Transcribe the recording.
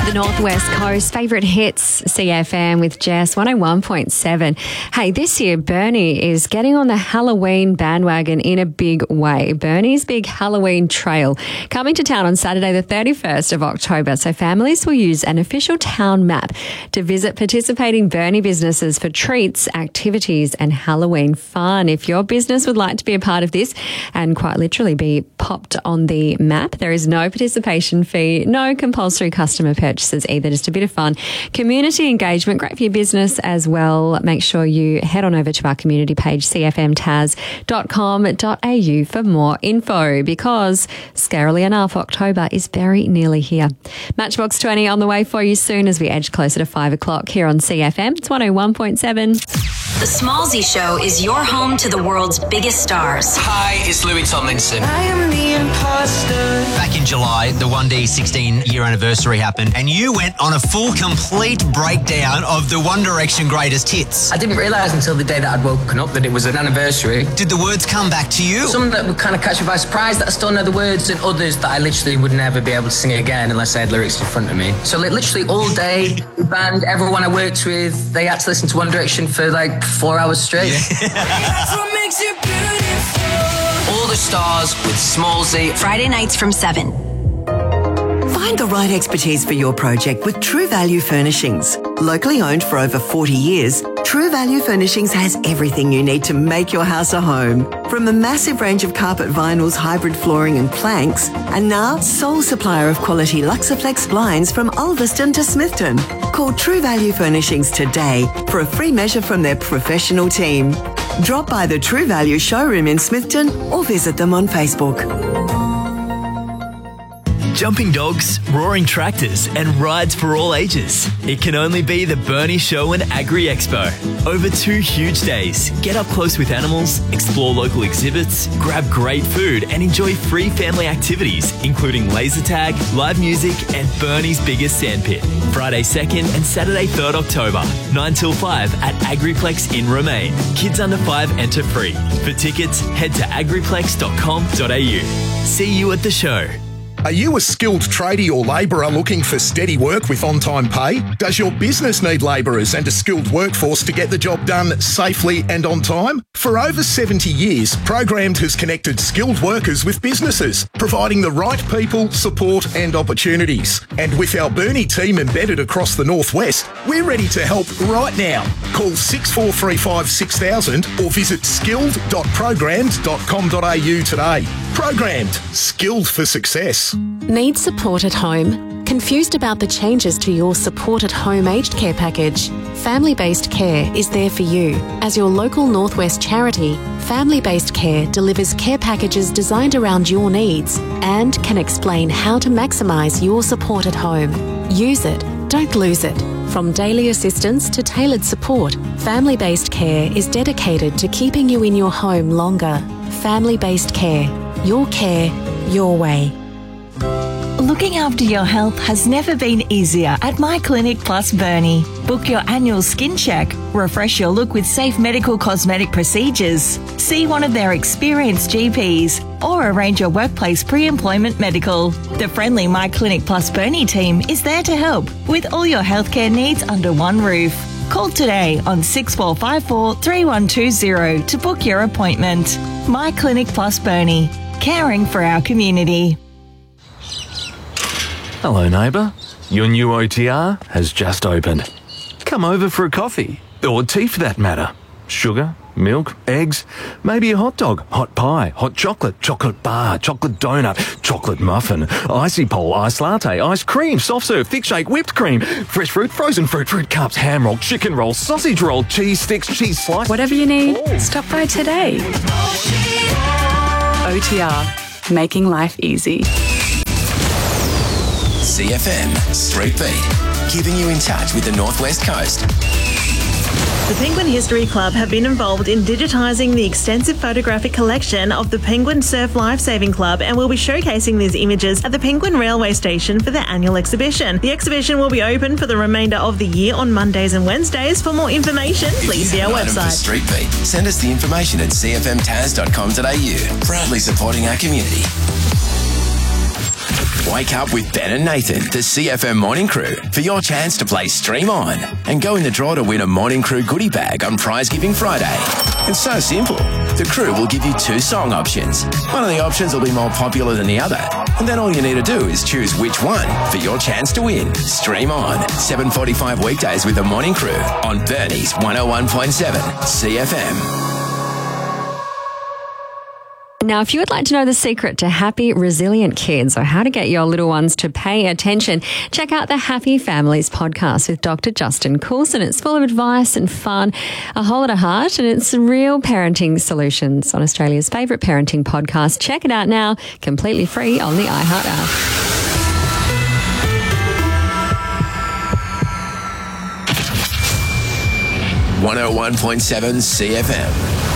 The Northwest Coast, favourite hits, CFM with Jess, 101.7. Hey, this year, Burnie is getting on the Halloween bandwagon in a big way. Burnie's Big Halloween Trail coming to town on Saturday the 31st of October. So families will use an official town map to visit participating Burnie businesses for treats, activities and Halloween fun. If your business would like to be a part of this and quite literally be popped on the map, there is no participation fee, no compulsory customer purchases either, just a bit of fun. Community engagement, great for your business as well. Make sure you head on over to our community page, cfmtaz.com.au for more info, because scarily enough, October is very nearly here. Matchbox 20 on the way for you soon as we edge closer to 5 o'clock here on CFM. It's 101.7. The Smallsy Show is your home to the world's biggest stars. Hi, it's Louis Tomlinson. I am the imposter. Back in July, the 1D 16-year anniversary happened, and you went on a full, complete breakdown of the One Direction greatest hits. I didn't realise until the day that I'd woken up that it was an anniversary. Did the words come back to you? Some that would kind of catch me by surprise that I still know the words, and others that I literally would never be able to sing again unless I had lyrics in front of me. So literally all day, the band, everyone I worked with, they had to listen to One Direction for like 4 hours straight. That's what makes you beautiful. All the stars with Smallsy. Friday nights from 7. Find the right expertise for your project with True Value Furnishings. Locally owned for over 40 years, True Value Furnishings has everything you need to make your house a home. From a massive range of carpet vinyls, hybrid flooring and planks, and now sole supplier of quality Luxaflex blinds from Ulverston to Smithton. Call True Value Furnishings today for a free measure from their professional team. Drop by the True Value showroom in Smithton or visit them on Facebook. Jumping dogs, roaring tractors and rides for all ages. It can only be the Burnie Show and Agri Expo. Over 2 huge days, get up close with animals, explore local exhibits, grab great food and enjoy free family activities, including laser tag, live music and Burnie's biggest sandpit. Friday 2nd and Saturday 3rd October, 9 till 5 at Agriplex in Romaine. Kids under 5 enter free. For tickets, head to agriplex.com.au. See you at the show. Are you a skilled tradie or labourer looking for steady work with on-time pay? Does your business need labourers and a skilled workforce to get the job done safely and on time? For over 70 years, Programmed has connected skilled workers with businesses, providing the right people, support and opportunities. And with our Burnie team embedded across the Northwest, we're ready to help right now. Call 6435 6000 or visit skilled.programmed.com.au today. Programmed. Skilled for success. Need support at home? Confused about the changes to your Support at Home aged care package? Family Based Care is there for you. As your local Northwest charity, Family Based Care delivers care packages designed around your needs and can explain how to maximise your support at home. Use it, don't lose it. From daily assistance to tailored support, Family Based Care is dedicated to keeping you in your home longer. Family Based Care. Your care, your way. Looking after your health has never been easier at My Clinic Plus Burnie. Book your annual skin check, refresh your look with safe medical cosmetic procedures, see one of their experienced GPs, or arrange your workplace pre-employment medical. The friendly My Clinic Plus Burnie team is there to help with all your healthcare needs under one roof. Call today on 6454 3120 to book your appointment. My Clinic Plus Burnie. Caring for our community. Hello, neighbour. Your new OTR has just opened. Come over for a coffee, or tea for that matter. Sugar, milk, eggs, maybe a hot dog, hot pie, hot chocolate, chocolate bar, chocolate donut, chocolate muffin, icy pole, iced latte, ice cream, soft serve, thick shake, whipped cream, fresh fruit, frozen fruit, fruit cups, ham roll, chicken roll, sausage roll, cheese sticks, cheese slice. Whatever you need, stop by today. OTR, making life easy. CFM Street Beat, keeping you in touch with the Northwest Coast. The Penguin History Club have been involved in digitising the extensive photographic collection of the Penguin Surf Lifesaving Club and will be showcasing these images at the Penguin Railway Station for their annual exhibition. The exhibition will be open for the remainder of the year on Mondays and Wednesdays. For more information, please see our website. Street Beat, send us the information at cfmtaz.com.au. Proudly supporting our community. Wake up with Ben and Nathan, the CFM Morning Crew, for your chance to play Stream On and go in the draw to win a Morning Crew goodie bag on Prize Giving Friday. It's so simple. The crew will give you 2 song options. One of the options will be more popular than the other, and then all you need to do is choose which one for your chance to win. Stream On, 7:45 weekdays with the Morning Crew on Bernie's 101.7 CFM. Now, if you would like to know the secret to happy, resilient kids or how to get your little ones to pay attention, check out the Happy Families podcast with Dr. Justin Coulson. It's full of advice and fun, a whole lot of heart, and it's real parenting solutions on Australia's favourite parenting podcast. Check it out now, completely free on the iHeart app. .7 CFM.